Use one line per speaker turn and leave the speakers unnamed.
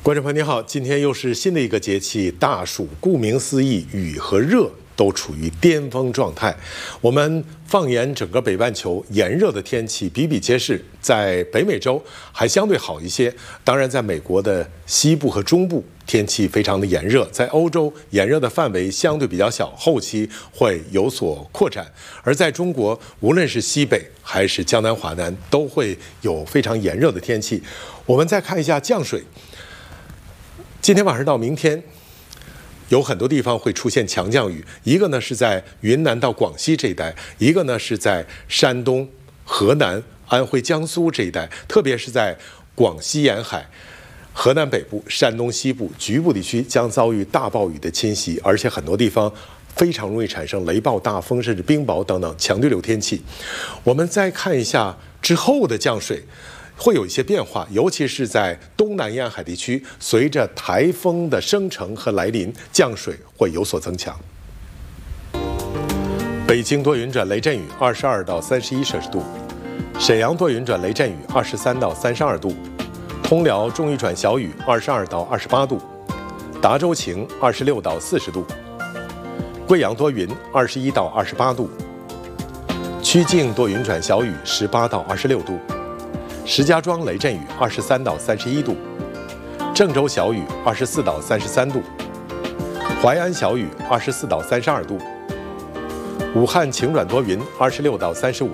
观众朋友您好，今天又是新的一个节气大暑，顾名思义，雨和热都处于巅峰状态。我们放眼整个北半球，炎热的天气比比皆是，在北美洲还相对好一些。当然，在美国的西部和中部，天气非常的炎热；在欧洲，炎热的范围相对比较小，后期会有所扩展。而在中国，无论是西北还是江南华南，都会有非常炎热的天气。我们再看一下降水。今天晚上到明天，有很多地方会出现强降雨，一个呢是在云南到广西这一带，一个呢是在山东、河南、安徽、江苏这一带，特别是在广西沿海、河南北部、山东西部局部地区将遭遇大暴雨的侵袭，而且很多地方非常容易产生雷暴、大风甚至冰雹等等强对流天气。我们再看一下之后的降水会有一些变化，尤其是在东南沿海地区，随着台风的生成和来临，降水会有所增强。北京多云转雷阵雨，22到31摄氏度；沈阳多云转雷阵雨，23到32度；通辽中雨转小雨，22到28度；达州晴，26到40度；贵阳多云，21到28度；曲靖多云转小雨，18到26度。石家庄雷阵雨23到31度，郑州小雨24到33度，淮安小雨24到32度，武汉晴转多云26到35